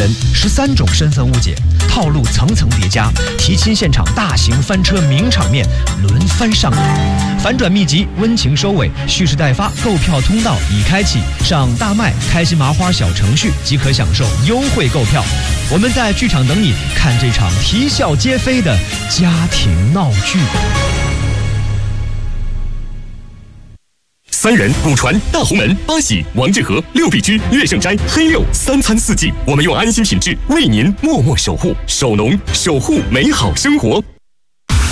人，13种身份误解，套路层层叠加，提亲现场大型翻车名场面轮番上演，反转秘籍温情收尾，蓄势待发，购票通道已开启，上大麦开心麻花小程序即可享受优惠购票。我们在剧场等你，看这场啼笑皆非的家庭闹剧。 3人、古传、大红门、八喜、王致和、六必居、乐盛斋、黑六，3餐4季，我们用安心品质为您默默守护，守农守护美好生活。